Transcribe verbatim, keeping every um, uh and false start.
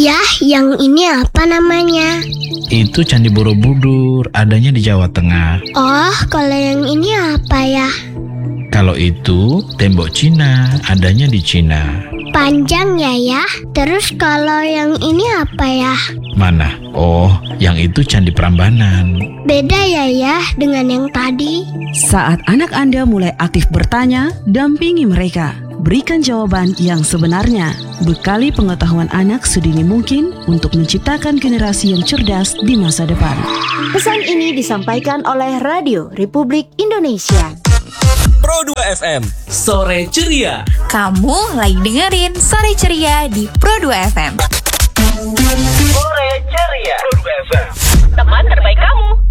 Yah, yang ini apa namanya? Itu Candi Borobudur, adanya di Jawa Tengah. Oh, kalau yang ini apa ya? Kalau itu tembok Cina, adanya di Cina. Panjang ya ya. Terus kalau yang ini apa ya? Mana? Oh, yang itu Candi Prambanan. Beda ya ya dengan yang tadi. Saat anak Anda mulai aktif bertanya, dampingi mereka. Berikan jawaban yang sebenarnya. Bekali pengetahuan anak sedini mungkin untuk menciptakan generasi yang cerdas di masa depan. Pesan ini disampaikan oleh Radio Republik Indonesia. Pro dua F M, Sore Ceria. Kamu lagi dengerin Sore Ceria di Pro dua F M. Sore Ceria, Pro dua F M. Teman terbaik kamu.